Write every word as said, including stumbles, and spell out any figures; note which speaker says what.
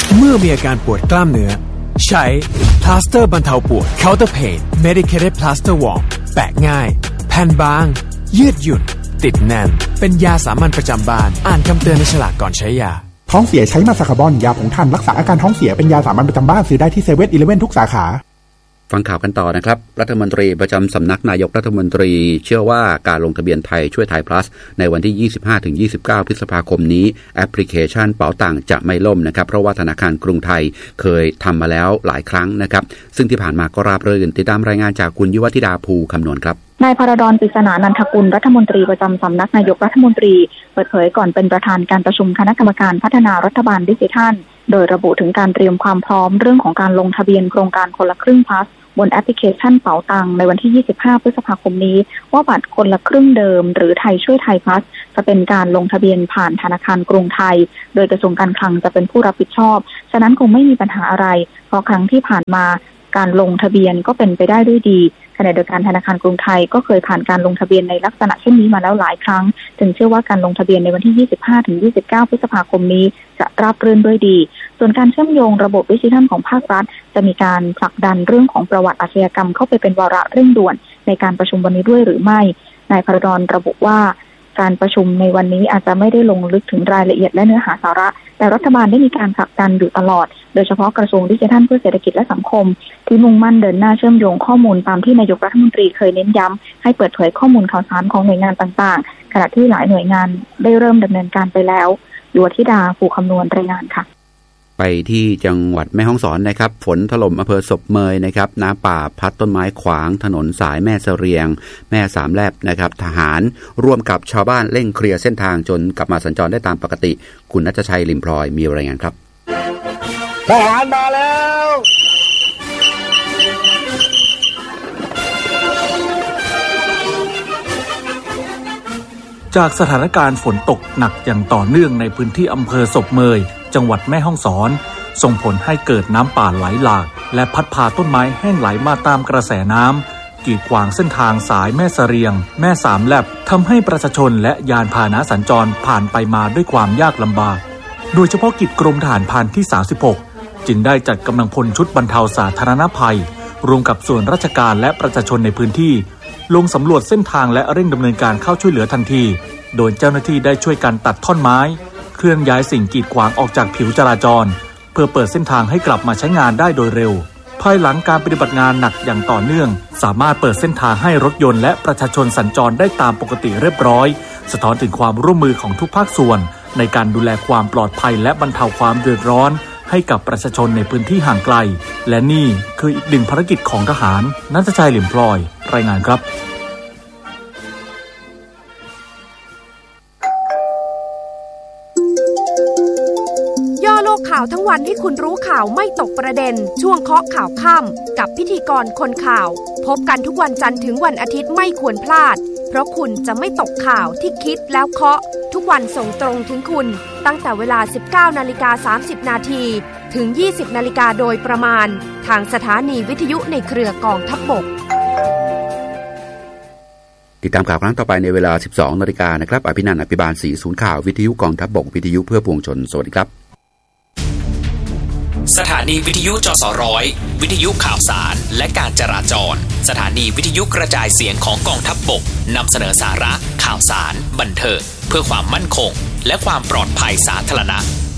Speaker 1: เมื่อมีอาการปวดกล้ามเนื้อใช้พลาสเตอร์บรรเทาปวด Counter Pain Medicated Plaster Warm แปะง่ายแผ่นบางยืดหยุ่นติดแน่นเป็นยาสามัญประจำบ้านอ่านคำเตือนในฉลากก่อนใช้ยา
Speaker 2: ท้องเสียใช้มาซาคาบอนยาผงถ่านรักษาอาการท้องเสียเป็นยาสามัญประจำบ้านซื้อได้ที่เซเว่นอีเลฟเว่นทุกสาขา
Speaker 3: ฟังข่าวกันต่อนะครับรัฐมนตรีประจำสำนักนายกรัฐมนตรีเชื่อว่าการลงทะเบียนไทยช่วยไทย plus ในวันที่ ยี่สิบห้าถึงยี่สิบเก้า พฤษภาคมนี้แอปพลิเคชันเป๋าตังจะไม่ล่มนะครับเพราะว่าธนาคารกรุงไทยเคยทำมาแล้วหลายครั้งนะครับซึ่งที่ผ่านมาก็ราบรื่นติดตามรายงานจากคุณยุวธิดาภูคำนวณครับ
Speaker 4: นายพรดร ปริศนานันทกุลรัฐมนตรีประจำสำนักนายกรัฐมนตรีเปิดเผยก่อนเป็นประธานการประชุมคณะกรรมการพัฒนารัฐบาลดิจิทัลโดยระบุถึงการเตรียมความพร้อมเรื่องของการลงทะเบียนโครงการคนละครึ่ง plus บนแอปพลิเคชันเป๋าตังในวันที่ ยี่สิบห้า พฤษภาคมนี้ว่าบัตรคนละครึ่งเดิมหรือไทยช่วยไทย plus จะเป็นการลงทะเบียนผ่านธนาคารกรุงไทยโดยกระทรวงการคลังจะเป็นผู้รับผิดชอบฉะนั้นคงไม่มีปัญหาอะไรเพราะครั้งที่ผ่านมาการลงทะเบียนก็เป็นไปได้ด้วยดีขณะเดียวกันธนาคารกรุงไทยก็เคยผ่านการลงทะเบียนในลักษณะเช่นนี้มาแล้วหลายครั้งจึงเชื่อว่าการลงทะเบียนในวันที่ ยี่สิบห้าถึงยี่สิบเก้า พฤษภาคมนี้จะราบรื่นด้วยดีส่วนการเชื่อมโยงระบบดิจิทัลของภาครัฐจะมีการผลักดันเรื่องของประวัติอาชญากรรมเข้าไปเป็นวาระเร่งด่วนในการประชุมวันนี้ด้วยหรือไม่นายพรดรระบุว่าการประชุมในวันนี้อาจจะไม่ได้ลงลึกถึงรายละเอียดและเนื้อหาสาระแต่รัฐบาลได้มีการผลักดันอยู่ตลอดโดยเฉพาะกระทรวงดิจิทัลเพื่อเศรษฐกิจและสังคมที่มุ่งมั่นเดินหน้าเชื่อมโยงข้อมูลตามที่นายกรัฐมนตรีเคยเน้นย้ำให้เปิดเผยข้อมูลข่าวสารของหน่วยงานต่างๆขณะที่หลายหน่วยงานได้เริ่มดำเนินการไปแล้วยุวธิดาภูคำนวณรายงานค่ะ
Speaker 3: ไปที่จังหวัดแม่ฮ่องสอนนะครับฝนถล่มอำเภอศพเมยนะครับน้ำป่าพัดต้นไม้ขวางถนนสายแม่เสรียงแม่สามแลบนะครับทหารร่วมกับชาวบ้านเร่งเคลียร์เส้นทางจนกลับมาสัญจรได้ตามปกติคุณณัฐชัยลิมพลอยมีรายงานครับ
Speaker 5: ทหารมาแล้ว
Speaker 6: จากสถานการณ์ฝนตกหนักอย่างต่อเนื่องในพื้นที่อำเภอศพเมยจังหวัดแม่ฮ่องสอนส่งผลให้เกิดน้ำป่าไหลหลากและพัดพาต้นไม้แห้งไหลมาตามกระแสน้ำกีดขวางเส้นทางสายแม่เสรียงแม่สามแลบทำให้ประชาชนและยานพาหนะสัญจรผ่านไปมาด้วยความยากลำบากโดยเฉพาะกิจกรมทหารพรานที่สามสิบหกจึงได้จัดกำลังพลชุดบรรเทาสาธารณภัยรวมกับส่วนราชการและประชาชนในพื้นที่ลงสำรวจเส้นทางและเร่งดำเนินการเข้าช่วยเหลือทันทีโดยเจ้าหน้าที่ได้ช่วยกันตัดท่อนไม้เคลื่อนย้ายสิ่งกีดขวางออกจากผิวจราจรเพื่อเปิดเส้นทางให้กลับมาใช้งานได้โดยเร็วภายหลังการปฏิบัติงานหนักอย่างต่อเนื่องสามารถเปิดเส้นทางให้รถยนต์และประชาชนสัญจรได้ตามปกติเรียบร้อยสะท้อนถึงความร่วมมือของทุกภาคส่วนในการดูแลความปลอดภัยและบรรเทาความเดือดร้อนให้กับประชาชนในพื้นที่ห่างไกลและนี่คืออีกหนึ่งภารกิจของทหารณัฐชัยลิมพลอยรายงานครับ
Speaker 7: ข่าวทั้งวันให้คุณรู้ข่าวไม่ตกประเด็นช่วงเคาะข่าวค่ำกับพิธีกรคนข่าวพบกันทุกวันจันทร์ถึงวันอาทิตย์ไม่ควรพลาดเพราะคุณจะไม่ตกข่าวที่คิดแล้วเคาะทุกวันส่งตรงถึงคุณตั้งแต่เวลา สิบเก้านาฬิกาสามสิบนาที ถึง ยี่สิบนาฬิกาโดยประมาณทางสถานีวิทยุในเครือกองทัพบก
Speaker 3: ติดตามข่าวครั้งต่อไปในเวลา สิบสองนาฬิกานะครับอภินันท์อภิบาลศรีศูนย์ข่าววิทยุกองทัพบกวิทยุเพื่อปวงชนสวัสดีครับ
Speaker 8: สถานีวิทยุจสร้อยวิทยุข่าวสารและการจราจรสถานีวิทยุกระจายเสียงของกองทัพบกนำเสนอสาระข่าวสารบันเทิงเพื่อความมั่นคงและความปลอดภัยสาธารณะ